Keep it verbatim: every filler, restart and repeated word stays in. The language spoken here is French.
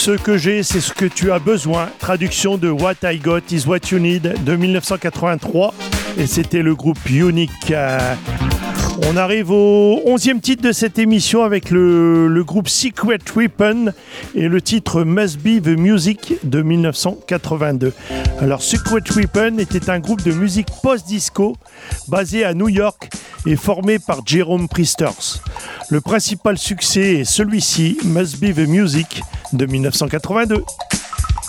Ce que j'ai, c'est ce que tu as besoin. Traduction de What I Got is What You Need de dix-neuf cent quatre-vingt-trois. Et c'était le groupe Unique. On arrive au onzième titre de cette émission avec le, le groupe Secret Weapon et le titre Must Be The Music de dix-neuf cent quatre-vingt-deux. Alors Secret Weapon était un groupe de musique post-disco basé à New York et formé par Jerome Priesters. Le principal succès est celui-ci, Must Be The Music de dix-neuf cent quatre-vingt-deux.